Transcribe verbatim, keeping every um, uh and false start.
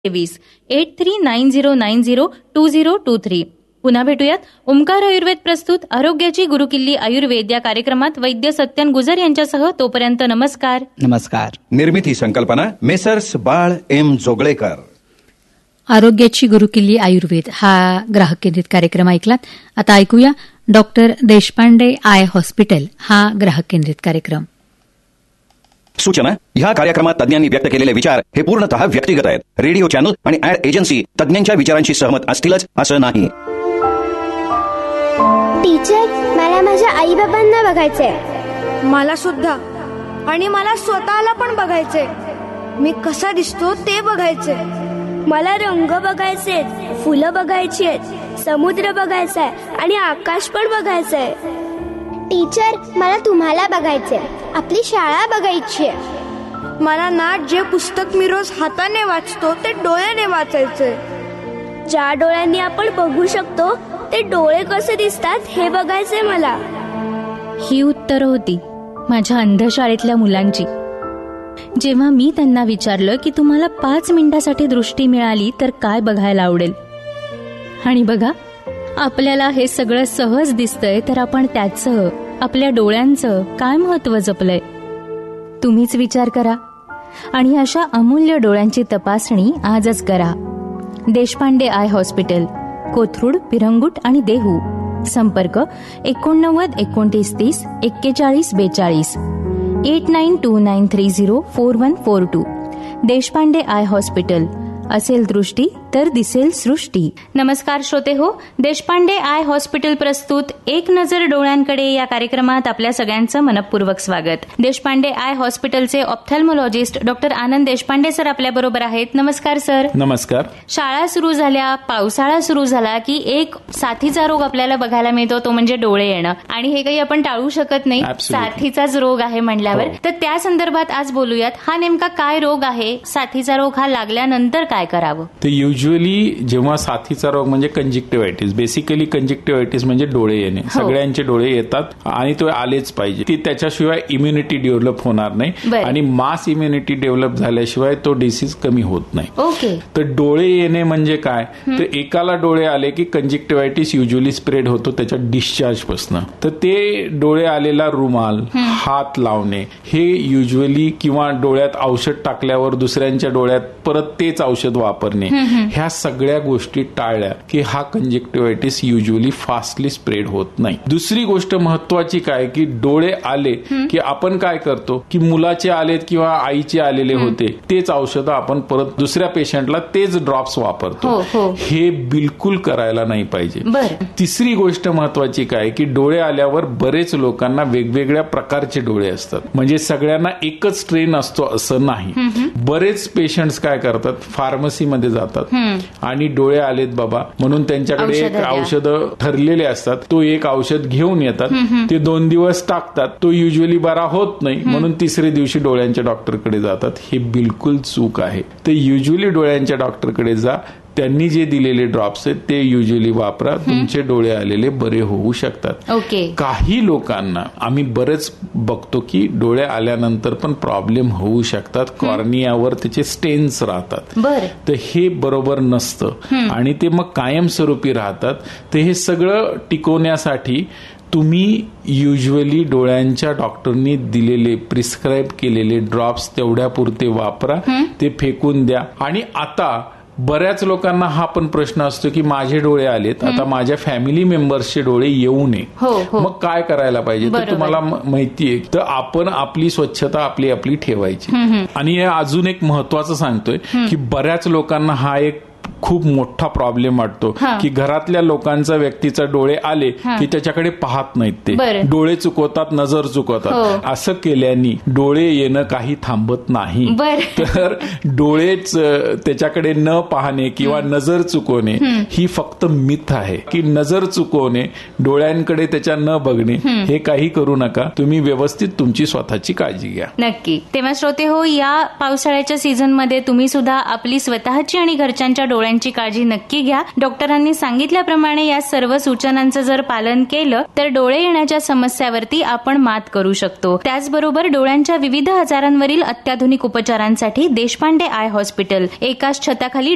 तेवीस eight three nine zero nine zero to zero to three. पुन्हा भेटूयात ओंकार आयुर्वेद प्रस्तुत आरोग्याची गुरुकिल्ली आयुर्वेद या कार्यक्रमात वैद्य सत्यन गुजर यांच्यासह. तोपर्यंत नमस्कार. नमस्कार. निर्मिती संकल्पना मेसर्स बाळ एम जोगळेकर. आरोग्याची गुरुकिल्ली आयुर्वेद हा ग्राहक केंद्रित कार्यक्रम ऐकलात. आता ऐकूया डॉक्टर देशपांडे आय हॉस्पिटल हा ग्राहक केंद्रित कार्यक्रम. सूचना: ह्या कार्यक्रमात तज्ञांनी व्यक्त केलेले विचार हे पूर्णतः व्यक्तिगत आहेत. रेडिओ चॅनल आणि ऍड एजन्सी तज्ञांच्या विचारांशी सहमत असतीलच असं नाही. टीचर, मला माझ्या आई बाबांना बघायचंय. मला सुद्धा. आणि मला स्वतःला पण बघायचंय. मी कसा दिसतो ते बघायचंय. मला रंग बघायचे, फुलं बघायची आहेत, समुद्र बघायचाय आणि आकाश पण बघायचंय. टीचर, मला तुम्हाला बघायचंय. आपली शाळा बघायची आहे. मला ना जे पुस्तक मी रोज हाताने वाचतो ते डोळ्याने वाचायचंय. ज्या डोळ्यांनी आपण बघू शकतो ते डोळे कसे दिसतात हे बघायचंय मला. ही उत्तरं होती माझ्या अंधशाळेतल्या मुलांची. जेव्हा मी त्यांना विचारलं की तुम्हाला पाच मिनिटासाठी दृष्टी मिळाली तर काय बघायला आवडेल, आणि बघा आपल्याला हे सगळं सहज दिसतंय, तर आपण त्याचं, आपल्या डोळ्यांचं काय महत्त्व जपलंय तुम्हीच विचार करा. आणि अशा अमूल्य डोळ्यांची तपासणी आजच करा. देशपांडे आय हॉस्पिटल, कोथरूड, पिरंगुट आणि देहू. संपर्क एकोणनव्वद एकोणतीस तीस एक्केचाळीस बेचाळीस eight nine to nine three zero four one four to. Deshpande I hospital. असेल दृष्टी तर दिसेल सृष्टी. नमस्कार श्रोते हो, देशपांडे आय हॉस्पिटल प्रस्तुत एक नजर डोळ्यांकडे या कार्यक्रमात आपल्या सगळ्यांचं मनपूर्वक स्वागत. देशपांडे आय हॉस्पिटलचे ऑप्थॅल्मॉलॉजिस्ट डॉक्टर आनंद देशपांडे सर आपल्या बरोबर आहेत. नमस्कार सर. नमस्कार. शाळा सुरू झाल्या, पावसाळा सुरू झाला की एक साथीचा रोग आपल्याला बघायला मिळतो, तो म्हणजे डोळे येणं. आणि हे काही आपण टाळू शकत नाही, साथीचाच रोग आहे म्हणल्यावर. तर त्या संदर्भात आज बोलूयात. हा नेमका काय रोग आहे? साथीचा रोग हा लागल्यानंतर काय करावं? ते युजली जेव्हा साथीचा रोग म्हणजे कंजक्टिव्हायटिस, बेसिकली कंजक्टिव्हायटिस म्हणजे डोळे येणे. सगळ्यांचे डोळे येतात आणि तो आलेच पाहिजे. ती त्याच्याशिवाय इम्युनिटी डेव्हलप होणार नाही आणि मास इम्युनिटी डेव्हलप झाल्याशिवाय तो डिसीज कमी होत नाही. ओके. तर डोळे येणे म्हणजे काय? तर एकाला डोळे आले की कंजक्टिव्हायटिस युजली स्प्रेड होतो त्याच्या डिस्चार्ज पासून. तर ते डोळे आलेला रुमाल, हात लावणे हे युजली, किंवा डोळ्यात औषध टाकल्यावर दुसऱ्यांच्या डोळ्यात परत तेच औषध वापरणे, ह्या सगळ्या गोष्टी टाळल्या की हा कंजक्टिव्हायटिस युजली फास्टली स्प्रेड होत नाही. दुसरी गोष्ट महत्वाची काय की डोळे आले की आपण काय करतो की मुलाचे आलेत किंवा आईचे आलेले होते तेच औषधं आपण परत दुसऱ्या पेशंटला तेच ड्रॉप्स वापरतो. हे बिलकुल करायला नाही पाहिजे. तिसरी गोष्ट महत्वाची काय की डोळे आल्यावर बरेच लोकांना वेगवेगळ्या प्रकारचे डोळे असतात. म्हणजे सगळ्यांना एकच स्ट्रेन असतो असं नाही. बरेच पेशंट्स काय करतात, फार्मसीमध्ये जातात आणि डोळे आलेत बाबा म्हणून त्यांच्याकडे एक औषध ठरलेले असतात, तो एक औषध घेऊन येतात. ते दोन दिवस टाकतात, तो युजली बरा होत नाही म्हणून तिसऱ्या दिवशी डोळ्यांच्या डॉक्टरकडे जातात. हे बिलकुल चूक आहे. ते युजली डोळ्यांच्या डॉक्टरकडे जा, त्यांनी जे दिलेले ड्रॉप्स आहेत ते युजली वापरा, तुमचे डोळे आलेले बरे होऊ शकतात. काही लोकांना आम्ही बरेच बघतो की डोळे आल्यानंतर पण प्रॉब्लेम होऊ शकतात, कॉर्नियावर त्याचे स्टेन्स राहतात. तर हे बरोबर नसतं आणि ते मग कायमस्वरूपी राहतात. तर हे सगळं टिकवण्यासाठी तुम्ही युजली डोळ्यांच्या डॉक्टरनी दिलेले प्रिस्क्राईब केलेले ड्रॉप्स तेवढ्या पुरते वापरा, ते फेकून द्या. आणि आता बऱ्याच लोकांना हा पण प्रश्न असतो की माझे डोळे आलेत, आता माझ्या फॅमिली मेंबर्सचे डोळे येऊ नये, मग काय करायला पाहिजे? तर तुम्हाला माहितीये तर आपण आपली स्वच्छता आपली आपली ठेवायची. आणि अजून एक महत्वाचं सांगतोय की बऱ्याच लोकांना हा एक खूप मोठा प्रॉब्लेम वाटतो की घरातल्या लोकांचा व्यक्तीचा डोळे आले की त्याच्याकडे पाहत नाहीत, ते डोळे चुकवतात, नजर चुकवतात. असं केल्याने डोळे येणं काही थांबत नाही. तर डोळेच त्याच्याकडे न पाहणे किंवा नजर चुकवणे ही फक्त मिथ आहे की नजर चुकवणे, डोळ्यांकडे त्याच्या न बघणे हे काही करू नका. तुम्ही व्यवस्थित तुमची स्वतःची काळजी घ्या. नक्की. तेव्हा श्रोते हो, या पावसाळ्याच्या सीझन मध्ये तुम्ही सुद्धा आपली स्वतःची आणि घरच्यांच्या डोळ्यांची काळजी नक्की घ्या. डॉक्टरांनी सांगितल्याप्रमाणे या सर्व सूचनांचं जर पालन केलं तर डोळे येण्याच्या समस्यावरती आपण मात करू शकतो. त्याचबरोबर डोळ्यांच्या विविध आजारांवरील अत्याधुनिक उपचारांसाठी देशपांडे आय हॉस्पिटल एकाच छताखाली